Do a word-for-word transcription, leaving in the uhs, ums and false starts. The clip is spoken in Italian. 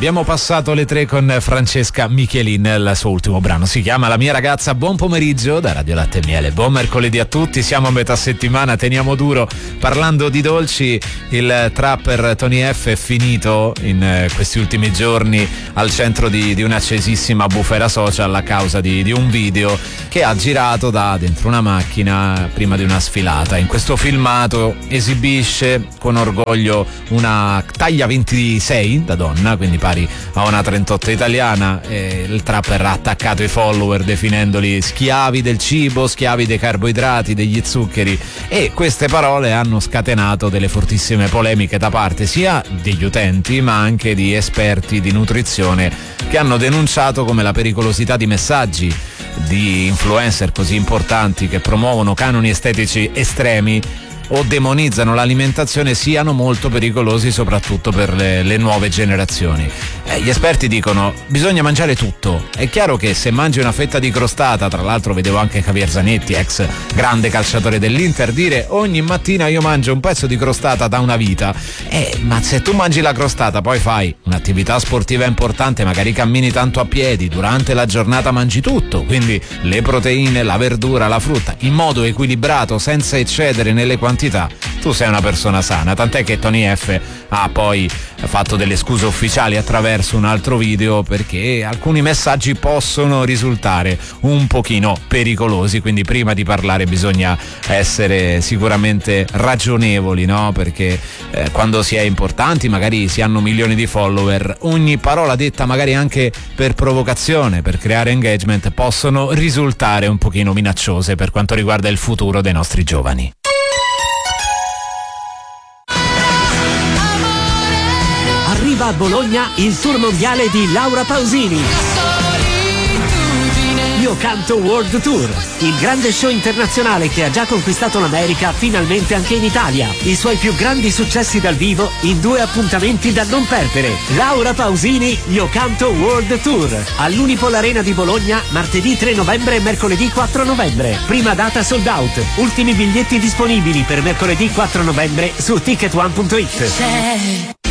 Abbiamo passato le tre con Francesca Michelin, il suo ultimo brano si chiama La mia ragazza. Buon pomeriggio da Radio Latte e Miele, buon mercoledì a tutti, siamo a metà settimana, teniamo duro. Parlando di dolci, il trapper Tony F è finito in questi ultimi giorni al centro di, di un'accesissima bufera social a causa di, di un video che ha girato da dentro una macchina prima di una sfilata. In questo filmato esibisce con orgoglio una taglia ventisei da donna, quindi pari a una trentotto italiana, e il trapper ha attaccato i follower definendoli schiavi del cibo, schiavi dei carboidrati, degli zuccheri, e queste parole hanno scatenato delle fortissime polemiche da parte sia degli utenti ma anche di esperti di nutrizione che hanno denunciato come la pericolosità di messaggi di influencer così importanti che promuovono canoni estetici estremi o demonizzano l'alimentazione siano molto pericolosi soprattutto per le, le nuove generazioni. Eh, gli esperti dicono bisogna mangiare tutto. È chiaro che se mangi una fetta di crostata, tra l'altro vedevo anche Javier Zanetti, ex grande calciatore dell'Inter, dire ogni mattina io mangio un pezzo di crostata da una vita, eh, ma se tu mangi la crostata poi fai un'attività sportiva importante, magari cammini tanto a piedi, durante la giornata mangi tutto, quindi le proteine, la verdura, la frutta in modo equilibrato senza eccedere nelle quantità, tu sei una persona sana. Tant'è che Tony F ha poi fatto delle scuse ufficiali attraverso un altro video perché alcuni messaggi possono risultare un pochino pericolosi, quindi prima di parlare bisogna essere sicuramente ragionevoli, no? Perché eh, quando si è importanti, magari si hanno milioni di follower, ogni parola detta magari anche per provocazione, per creare engagement, possono risultare un pochino minacciose per quanto riguarda il futuro dei nostri giovani. Arriva a Bologna il tour mondiale di Laura Pausini. Io canto World Tour, il grande show internazionale che ha già conquistato l'America, finalmente anche in Italia. I suoi più grandi successi dal vivo in due appuntamenti da non perdere. Laura Pausini, Io canto World Tour, all'Unipol Arena di Bologna, martedì tre novembre e mercoledì quattro novembre. Prima data sold out, ultimi biglietti disponibili per mercoledì quattro novembre su ticket one punto it.